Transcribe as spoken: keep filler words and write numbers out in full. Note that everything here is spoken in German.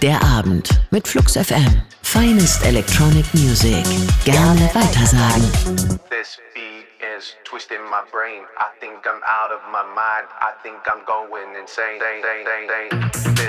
Der Abend mit Flux F M. Finest Electronic Music. Gerne weitersagen. This beat is twisting my brain. I think I'm out of my mind. I think I'm going insane.